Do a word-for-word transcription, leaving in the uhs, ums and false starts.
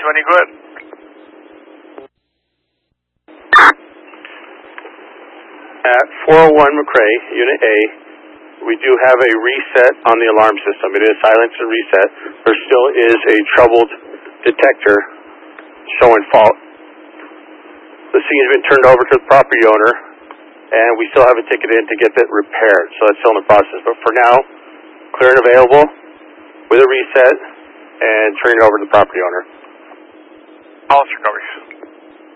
twenty, go ahead. At four oh one McRae, Unit A, we do have a reset on the alarm system. It is silenced and reset. There still is a troubled detector showing fault. The scene has been turned over to the property owner, and we still have a ticket in to get that repaired, so that's still in the process. But for now, clear and available with a reset and turning it over to the property owner. Officer covers.